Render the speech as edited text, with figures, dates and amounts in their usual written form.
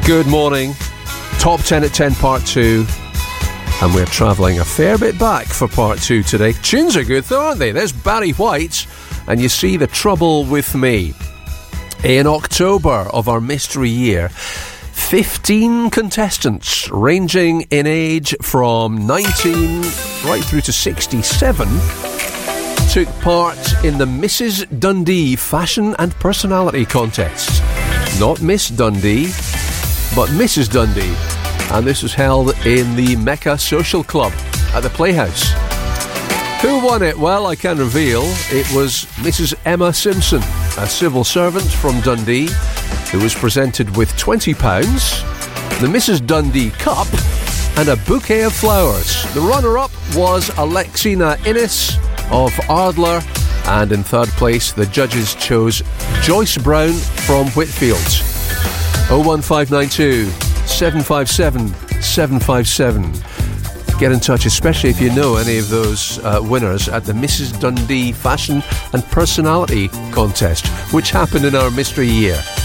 Good morning. Top 10 at 10 part 2. And we're travelling a fair bit back for part 2 today. Tunes are good though, aren't they? There's Barry White and You See the Trouble With Me. In October of our mystery year, 15 contestants ranging in age from 19 right through to 67 took part in the Mrs. Dundee Fashion and Personality Contest. Not Miss Dundee, but Mrs. Dundee. And this was held in the Mecca Social Club at the Playhouse. Who won it? Well, I can reveal it was Mrs. Emma Simpson, a civil servant from Dundee, who was presented with £20, the Mrs. Dundee Cup, and a bouquet of flowers. The runner-up was Alexina Innes of Ardler, and in third place, the judges chose Joyce Brown from Whitfield. 01592 757 757. Get in touch, especially if you know any of those winners at the Mrs. Dundee Fashion and Personality Contest, which happened in our mystery year.